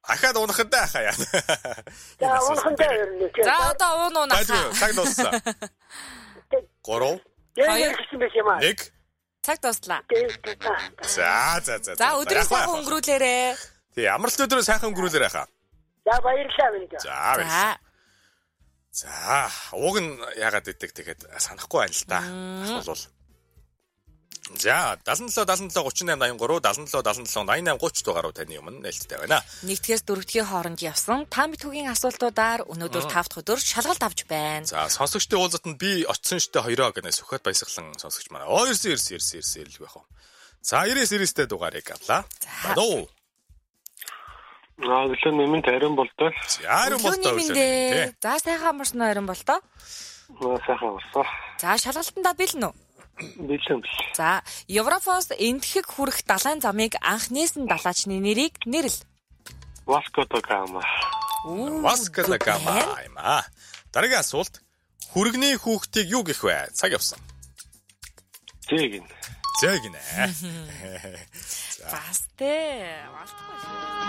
Ахаад унахандаа хаяа. За унахандаа ирнэ. За одоо уунаа. Цаг дууссан. 3 Яагаад гэсэн бэ юм аа? 1 цаг дуслаа. За. За өдрийг сайхан өнгөрүүлээрэ. Тий, амралт өдрөө сайхан өнгөрүүлээрэй хаа. За баярлалаа минь. За. За, ууг нь яагаад идэг тэгээд санахгүй байна л да. Бол. За, 77 38 83 77 77 88 30 дугаар руу таны өмнө нээлттэй байна. 1-ээс 4-ийн хооронд явсан та битүүгийн асуултуудаар өнөөдөр 5 дахь өдөр шалгалт авч байна. За, сонсогчдын уулзалтанд би очсон штэ 2-оо гэнэ сөхөд баясгалан сонсогч манай. Ирсэн л байх уу. За, 99-тэй дугаарыг авлаа. Бадуу. Өглөө нэмэнт арин болдоо. Арин болдоо үлээ. За сайхан амарсан арин болдоо. Сайхан амарсан. За шалгалтандаа бэлэн үү? Бэлэн. За Европоос энтхэг хүрэх далайн замыг анх нээсэн далаачны нэрийг нэрлэ. Васко да Гама. Васко да Гама юм аа. Дараагийн асуулт. Хүргэний хүүхдийг юу гэх вэ? Цаг явсан. Зэг гинэ. Бас тэ. Алдахгүй шүү.